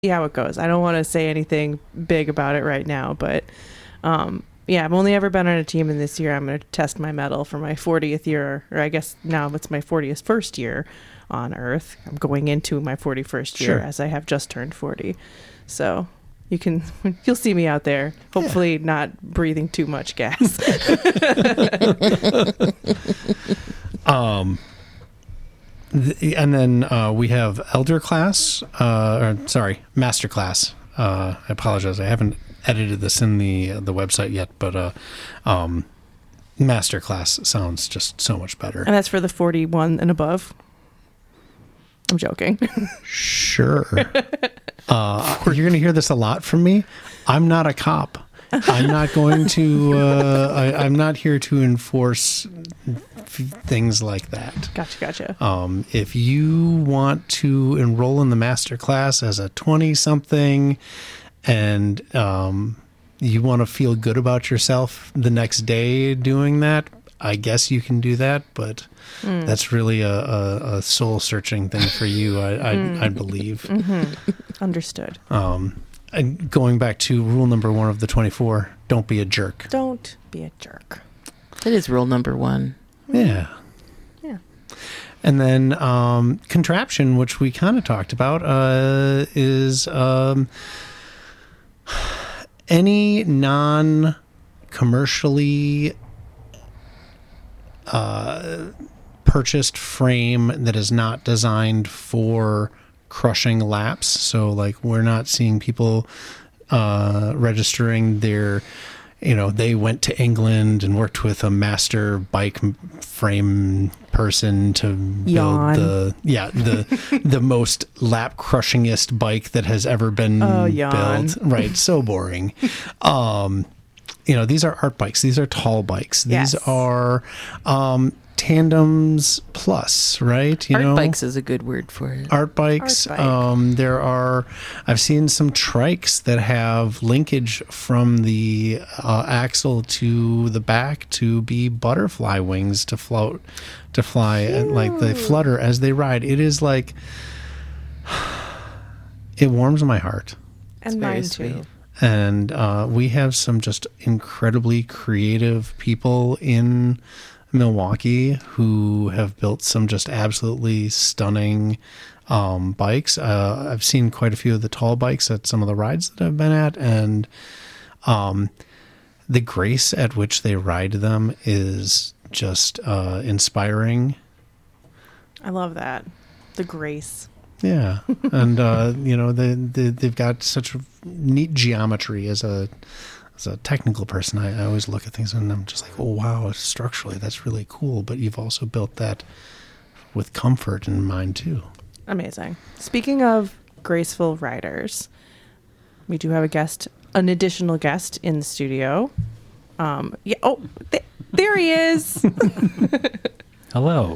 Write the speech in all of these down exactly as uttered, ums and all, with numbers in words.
see how it goes. I don't want to say anything big about it right now, but um, yeah, I've only ever been on a team, and this year I'm going to test my mettle for my fortieth year, or I guess now it's my fortieth first year on Earth. I'm going into my forty-first year Sure. as I have just turned forty. So you can, you'll see me out there, hopefully yeah. not breathing too much gas. um, the, and then uh, we have Elder Class, uh, or sorry, Master Class. Uh, I apologize. I haven't edited this in the uh, the website yet, but uh, um, Master Class sounds just so much better. And that's for the forty-one and above. I'm joking. Sure. Uh, you're going to hear this a lot from me. I'm not a cop. I'm not going to, uh, I, I'm not here to enforce f- things like that. Gotcha, gotcha. Um, if you want to enroll in the master class as a twenty-something and um, you want to feel good about yourself the next day doing that, I guess you can do that, but mm. that's really a, a, a soul-searching thing for you, I, I, mm. I believe. Mm-hmm. Understood. Um, and going back to rule number one of the twenty-four, don't be a jerk. Don't be a jerk. That is rule number one. Yeah. Yeah. And then um, contraption, which we kind of talked about, uh, is um, any non-commercially uh, purchased frame that is not designed for crushing laps. So like we're not seeing people uh, registering their, you know, they went to England and worked with a master bike frame person to build Yawn. the, yeah, the, the most lap crushingest bike that has ever been oh, yawn. built. Right. So boring. Um, you know, these are art bikes. These are tall bikes. These yes. are, um, tandems plus, right? You art know, bikes is a good word for it. Art bikes. Art bike. Um, there are, I've seen some trikes that have linkage from the uh, axle to the back to be butterfly wings to float, to fly, and like they flutter as they ride. It is like, it warms my heart. And it's very mine sweet. too. And uh, we have some just incredibly creative people in Milwaukee who have built some just absolutely stunning um, bikes. Uh, I've seen quite a few of the tall bikes at some of the rides that I've been at, and um, the grace at which they ride them is just uh, inspiring. I love that. The grace. Yeah. And, uh, you know, they, they, they've got such a neat geometry as a As a technical person, I, I always look at things and I'm just like, oh, wow, structurally, that's really cool. But you've also built that with comfort in mind, too. Amazing. Speaking of graceful riders, we do have a guest, an additional guest in the studio. Um, yeah. Oh, th- there he is. Hello.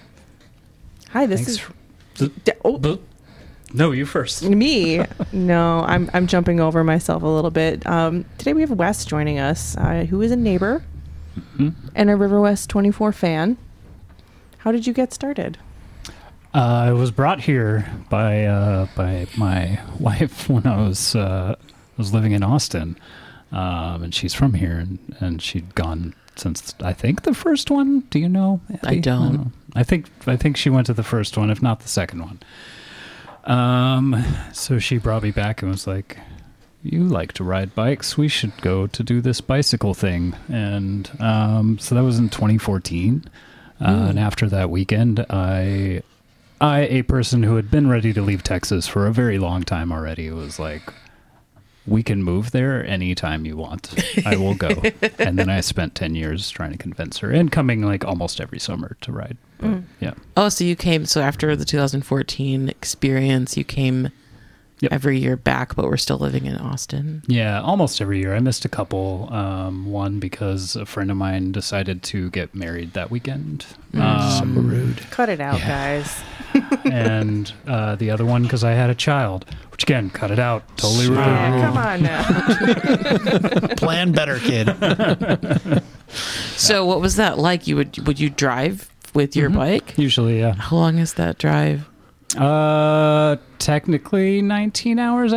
Hi, this Thanks is... for- D- oh. B- No, you first. Me? No, I'm I'm jumping over myself a little bit. Um, today we have Wes joining us, uh, who is a neighbor mm-hmm. and a River West twenty-four fan. How did you get started? Uh, I was brought here by uh, by my wife when I was uh, was living in Austin, um, and she's from here, and, and she'd gone since I think the first one. Do you know? I don't. I don't know. I think I think she went to the first one, if not the second one. Um, so she brought me back and was like, you like to ride bikes. We should go to do this bicycle thing. And, um, so that was in twenty fourteen. Uh, mm. And after that weekend, I, I, a person who had been ready to leave Texas for a very long time already, was like, we can move there anytime you want. I will go. And then I spent ten years trying to convince her and coming like almost every summer to ride. But, mm. Yeah. Oh, so you came, so after the two thousand fourteen experience, you came yep. every year back, but we're still living in Austin. Yeah, almost every year. I missed a couple. Um, one because a friend of mine decided to get married that weekend. Mm. Um, so rude. Cut it out, yeah. guys. And uh, the other one because I had a child. Which again, cut it out. Totally rude. Yeah, come on now. Plan better, kid. So what was that like? You would would you drive with your mm-hmm. bike? Usually, yeah. How long is that drive? Uh, technically nineteen hours